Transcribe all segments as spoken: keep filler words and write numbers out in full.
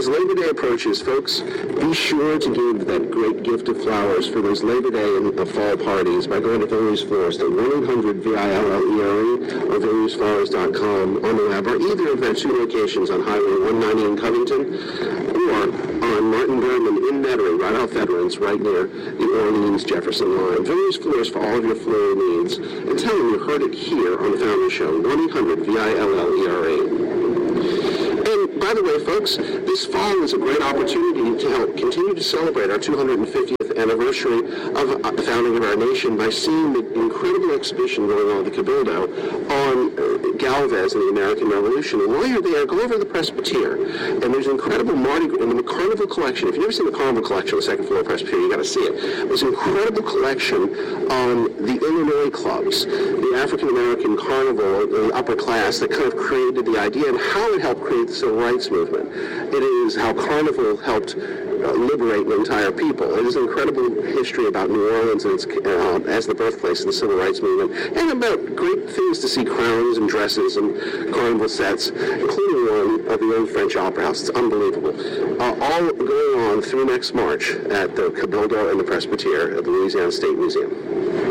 as Labor Day approaches, folks, be sure to give that great gift of flowers for those Labor Day and uh, fall parties by going to Villere's Florist at one eight hundred V I L L E R E or Villere's Flowers dot com on the web, or either of their two locations on Highway one ninety in Covington or on Martin Berman in Metairie, right off Veterans, right near the Orleans-Jefferson line. Villere's Florist for all of your floral needs. And tell them you heard it here on the Family Show, one eight hundred V I L L E R E. And by the way, folks, this fall is a great opportunity to help continue to celebrate our two hundred fiftieth anniversary of the founding of our nation by seeing the incredible exhibition going on at the Cabildo on uh, Galvez and the American Revolution. And while you're there, go over to the Presbytere. And there's an incredible Mardi Gras, in the Carnival collection. If you've never seen the Carnival collection on the second floor of Presbytere, you got to see it. There's an incredible collection on the Illinois clubs, the African American carnival, the upper class that kind of created the idea and how it helped create the civil rights movement. It is how Carnival helped uh, liberate an entire people. It is an incredible history about New Orleans and its, uh, as the birthplace of the civil rights movement, and about great things to see, crowns and dresses and carnival sets, including one of the old French Opera House. It's unbelievable. Uh, all going on through next March at the Cabildo and the Presbytere at the Louisiana State Museum.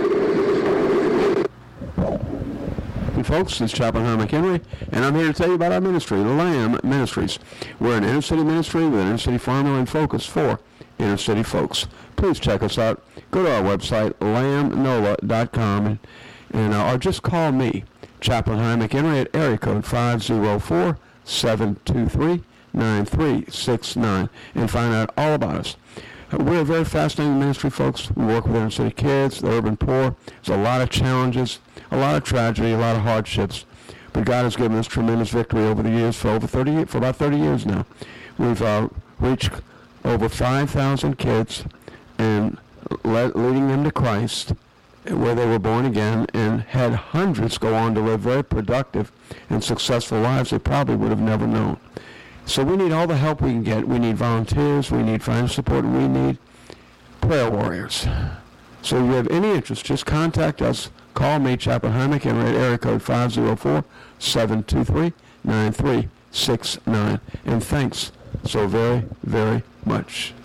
Folks, it's Chaplain Herman McHenry, and I'm here to tell you about our ministry, the Lamb Ministries. We're an inner-city ministry with an inner-city formula and focus for inner-city folks. Please check us out. Go to our website, lamb nola dot com, and, and uh, or just call me, Chaplain Herman McHenry, at area code five oh four, seven two three, nine three six nine, and find out all about us. We're a very fascinating ministry, folks. We work with inner-city kids, the urban poor. There's a lot of challenges, a lot of tragedy, a lot of hardships. But God has given us tremendous victory over the years, for over thirty, for about thirty years now. We've uh, reached over five thousand kids and le- leading them to Christ, where they were born again, and had hundreds go on to live very productive and successful lives they probably would have never known. So we need all the help we can get. We need volunteers, we need financial support, and we need prayer warriors. So if you have any interest, just contact us. Call me, Chaplain Herman McHenry, at area code five oh four, seven two three, nine three six nine. And thanks so very, very much.